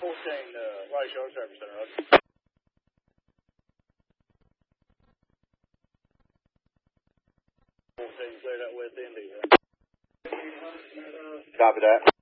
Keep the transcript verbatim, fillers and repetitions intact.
fourteen, uh, Rice Yard Service Center. fourteen, clear that west end, either. Copy that.